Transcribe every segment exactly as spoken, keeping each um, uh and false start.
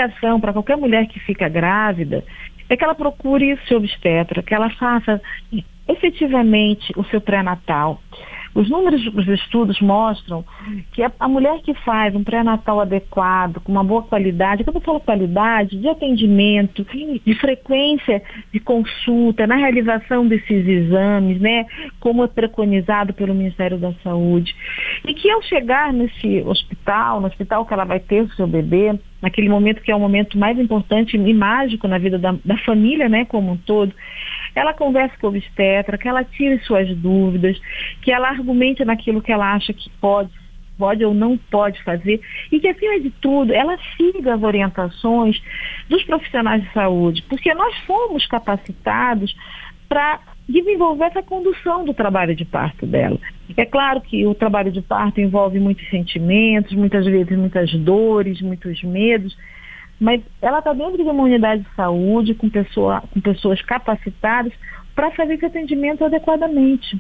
indicação para qualquer mulher que fica grávida é que ela procure seu obstetra, que ela faça efetivamente o seu pré-natal. Os números dos estudos mostram que a, a mulher que faz um pré-natal adequado, com uma boa qualidade, quando eu falo qualidade, de atendimento, de frequência de consulta, na realização desses exames, né, como é preconizado pelo Ministério da Saúde, e que ao chegar nesse hospital, no hospital que ela vai ter o seu bebê, naquele momento que é o momento mais importante e mágico na vida da, da família, né, como um todo, ela converse com o obstetra, que ela tire suas dúvidas, que ela argumente naquilo que ela acha que pode, pode ou não pode fazer, e que, acima de tudo, ela siga as orientações dos profissionais de saúde, porque nós fomos capacitados para desenvolver essa condução do trabalho de parto dela. É claro que o trabalho de parto envolve muitos sentimentos, muitas vezes muitas dores, muitos medos, mas ela está dentro de uma unidade de saúde com, pessoa, com pessoas capacitadas para fazer esse atendimento adequadamente.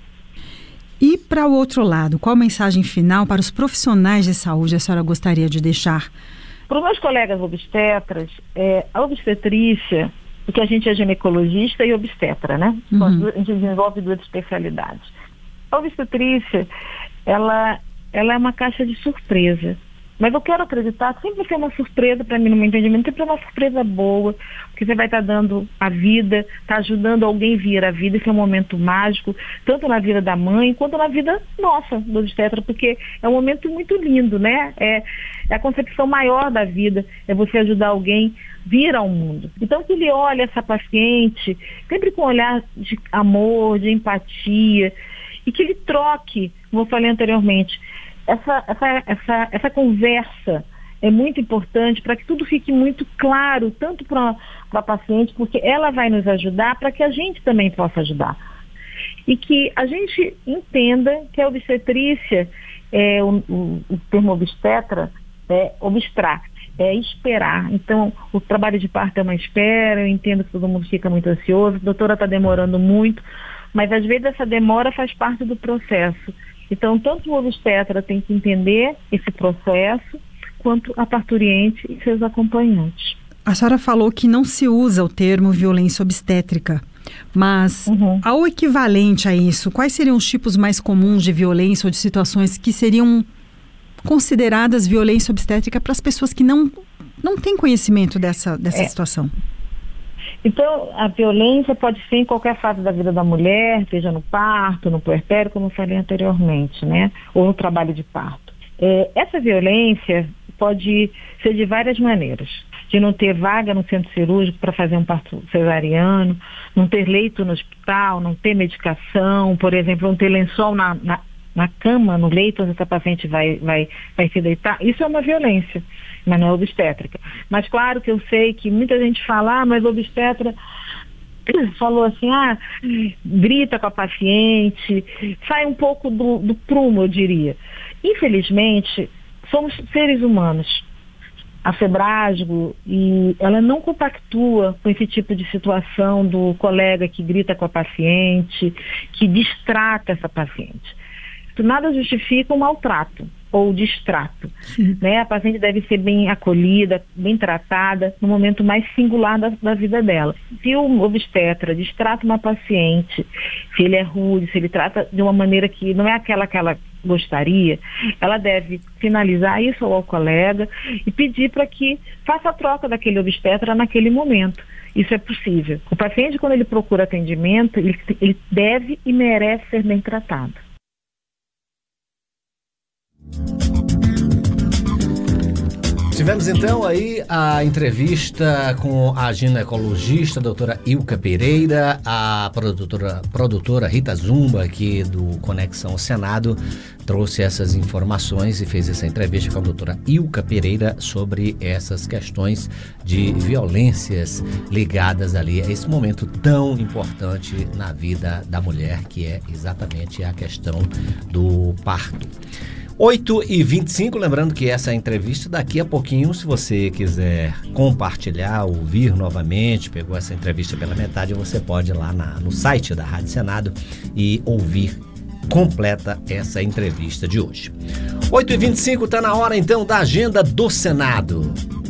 E para o outro lado, qual mensagem final para os profissionais de saúde a senhora gostaria de deixar? Para os meus colegas obstetras, é, a obstetrícia, porque a gente é ginecologista e obstetra, né? Uhum. A gente desenvolve duas especialidades. A obstetrícia, ela, ela é uma caixa de surpresa. Mas eu quero acreditar que sempre foi uma surpresa para mim, no meu entendimento, sempre é uma surpresa boa, porque você vai estar dando a vida, está ajudando alguém a vir a vida, que é um momento mágico, tanto na vida da mãe, quanto na vida nossa, do obstetra, porque é um momento muito lindo, né? É, é a concepção maior da vida, é você ajudar alguém a vir ao mundo. Então, que ele olhe essa paciente, sempre com um olhar de amor, de empatia, e que ele troque, como eu falei anteriormente, Essa, essa, essa, essa conversa é muito importante para que tudo fique muito claro, tanto para a paciente, porque ela vai nos ajudar, para que a gente também possa ajudar. E que a gente entenda que a obstetrícia, é, o, o, o termo obstetra, é obstrar, é esperar. Então, o trabalho de parto é uma espera, eu entendo que todo mundo fica muito ansioso, a doutora está demorando muito, mas às vezes essa demora faz parte do processo. Então, tanto o obstetra tem que entender esse processo, quanto a parturiente e seus acompanhantes. A senhora falou que não se usa o termo violência obstétrica, mas uhum. ao equivalente a isso, quais seriam os tipos mais comuns de violência ou de situações que seriam consideradas violência obstétrica para as pessoas que não, não têm conhecimento dessa, dessa é. situação? Então, a violência pode ser em qualquer fase da vida da mulher, seja no parto, no puerpério, como eu falei anteriormente, né? Ou no trabalho de parto. É, essa violência pode ser de várias maneiras. De não ter vaga no centro cirúrgico para fazer um parto cesariano, não ter leito no hospital, não ter medicação, por exemplo, não ter lençol na, na, na cama, no leito onde essa paciente vai, vai, vai se deitar. Isso é uma violência, mas não é obstétrica. Mas claro que eu sei que muita gente fala, ah, mas o obstetra falou assim, ah, grita com a paciente, sai um pouco do, do prumo, eu diria. Infelizmente, somos seres humanos. A Febrasgo, e ela não compactua com esse tipo de situação do colega que grita com a paciente, que distrata essa paciente. Nada justifica um maltrato ou distrato, né? A paciente deve ser bem acolhida, bem tratada no momento mais singular da, da vida dela. Se o obstetra distrata uma paciente, se ele é rude, se ele trata de uma maneira que não é aquela que ela gostaria, ela deve finalizar isso ao colega e pedir para que faça a troca daquele obstetra naquele momento. Isso é possível. O paciente, quando ele procura atendimento, ele, ele deve e merece ser bem tratado. Tivemos então aí a entrevista com a ginecologista a doutora Ilka Pereira, a produtora, produtora Rita Zumba aqui do Conexão Senado, trouxe essas informações e fez essa entrevista com a doutora Ilka Pereira sobre essas questões de violências ligadas ali a esse momento tão importante na vida da mulher, que é exatamente a questão do parto. oito e vinte e cinco, lembrando que essa entrevista daqui a pouquinho, se você quiser compartilhar, ouvir novamente, pegou essa entrevista pela metade, você pode ir lá na, no site da Rádio Senado e ouvir completa essa entrevista de hoje. oito e vinte e cinco, está na hora então da agenda do Senado.